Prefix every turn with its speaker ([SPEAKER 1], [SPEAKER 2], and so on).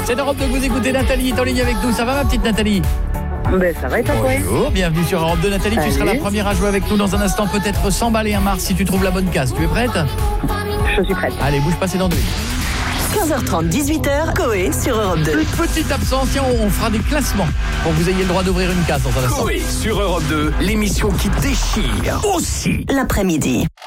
[SPEAKER 1] C'est Europe 2 que vous écoutez. Nathalie est en ligne avec nous. Ça va ma petite Nathalie?
[SPEAKER 2] Ben ça va et toi quoi?
[SPEAKER 1] Bonjour, bienvenue sur Europe 2. Nathalie, tu seras la première à jouer avec nous dans un instant. Peut-être 100 balles et un Mars si tu trouves la bonne case. Tu es prête?
[SPEAKER 2] Je suis prête.
[SPEAKER 1] Allez, bouge pas, c'est dans 2 minutes.
[SPEAKER 3] 15h30, 18h, Coé sur Europe 2.
[SPEAKER 1] Une petite absence, tiens, on fera des classements pour que vous ayez le droit d'ouvrir une case dans un instant.
[SPEAKER 4] Coé sur Europe 2, l'émission qui déchire aussi
[SPEAKER 3] L'après-midi.